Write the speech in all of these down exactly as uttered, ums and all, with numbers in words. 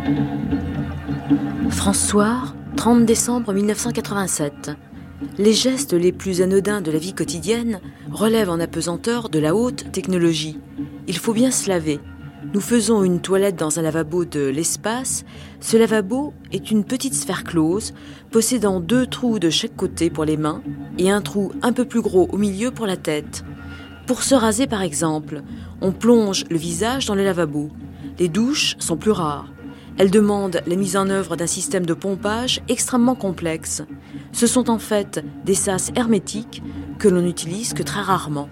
François, trente décembre mille neuf cent quatre-vingt-sept. Les gestes les plus anodins de la vie quotidienne relèvent en apesanteur de la haute technologie. Il faut bien se laver. Nous faisons une toilette dans un lavabo de l'espace. Ce lavabo est une petite sphère close, possédant deux trous de chaque côté pour les mains et un trou un peu plus gros au milieu pour la tête. Pour se raser par exemple, on plonge le visage dans le lavabo. Les douches sont plus rares. Elles demandent la mise en œuvre d'un système de pompage extrêmement complexe. Ce sont en fait des sas hermétiques que l'on n'utilise que très rarement.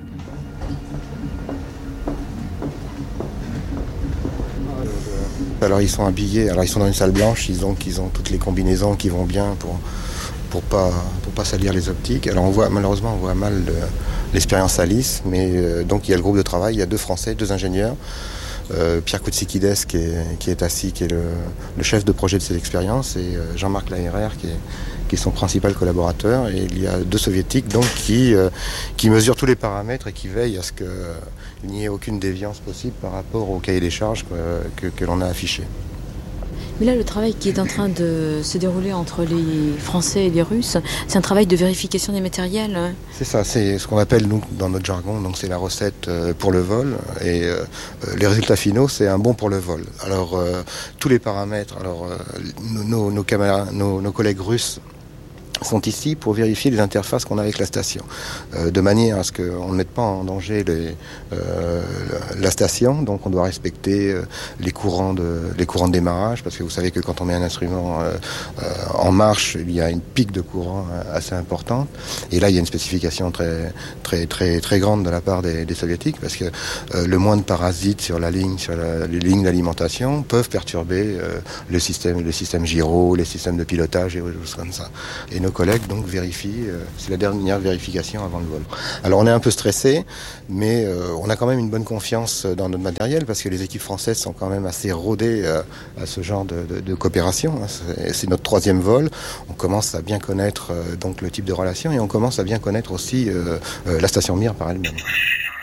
Alors ils sont habillés, alors ils sont dans une salle blanche, ils ont, ils ont toutes les combinaisons qui vont bien pour pour pas pour pas salir les optiques. Alors on voit malheureusement on voit mal le, l'expérience Alice, mais euh, donc il y a le groupe de travail, il y a deux Français, deux ingénieurs. Euh, Pierre Koutsikides qui est, qui est assis, qui est le, le chef de projet de cette expérience, et euh, Jean-Marc Laherrer qui est, qui est son principal collaborateur. Et il y a deux soviétiques donc qui, euh, qui mesurent tous les paramètres et qui veillent à ce qu'il n'y ait aucune déviance possible par rapport au cahier des charges que, que, que l'on a affiché. Mais là, le travail qui est en train de se dérouler entre les Français et les Russes, c'est un travail de vérification des matériels. Hein. C'est ça, c'est ce qu'on appelle nous, dans notre jargon, donc c'est la recette pour le vol. Et euh, les résultats finaux, c'est un bon pour le vol. Alors, euh, tous les paramètres, alors euh, nos, nos, camarades, nos, nos collègues russes sont ici pour vérifier les interfaces qu'on a avec la station, euh, de manière à ce qu'on ne mette pas en danger les, euh, la station. Donc on doit respecter euh, les courants de les courants de démarrage, parce que vous savez que quand on met un instrument euh, euh, en marche, il y a une pique de courant assez importante. Et là, il y a une spécification très très très très grande de la part des, des soviétiques, parce que euh, le moins de parasites sur la ligne, sur la, les lignes d'alimentation, peuvent perturber euh, le système, le système gyro, les systèmes de pilotage et des choses comme ça. Et nos collègues donc vérifient, euh, c'est la dernière vérification avant le vol. Alors on est un peu stressé, mais euh, on a quand même une bonne confiance dans notre matériel, parce que les équipes françaises sont quand même assez rodées euh, à ce genre de, de, de coopération. C'est, c'est notre troisième vol. On commence à bien connaître euh, donc le type de relation, et on commence à bien connaître aussi euh, euh, la station Mir par elle-même.